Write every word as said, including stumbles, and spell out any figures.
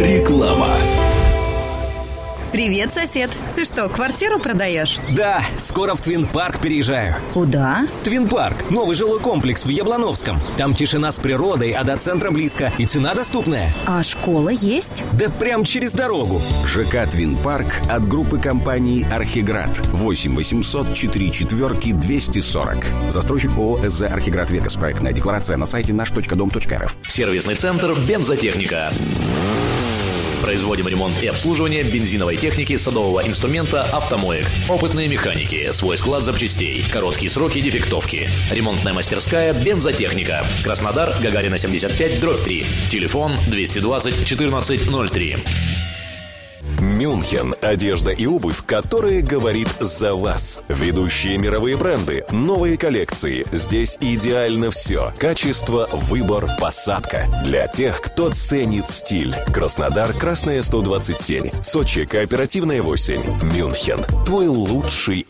Реклама. Привет, сосед. Ты что, квартиру продаешь? Да, скоро в Твин-парк переезжаю. Куда? Твин-парк, новый жилой комплекс в Яблоновском. Там тишина с природой, а до центра близко. И цена доступная. А школа есть? Да прям через дорогу. ЖК «Твин-парк» от группы компаний «Архиград». восемь восемьсот четыре четверки двести сорок. Застройщик ООО «СЗ Архиград Вегас». Проектная декларация на сайте наш точка дом точка рф. Сервисный центр «Бензотехника». Производим ремонт и обслуживание бензиновой техники, садового инструмента, автомоек. Опытные механики, свой склад запчастей, короткие сроки дефектовки. Ремонтная мастерская «Бензотехника». Краснодар, Гагарина семьдесят пять, дробь три. Телефон двести двадцать четырнадцать ноль три. Мюнхен. Одежда и обувь, которые говорит за вас. Ведущие мировые бренды, новые коллекции. Здесь идеально все. Качество, выбор, посадка. Для тех, кто ценит стиль. Краснодар, Красная сто двадцать семь. Сочи, Кооперативная восемь. Мюнхен. Твой лучший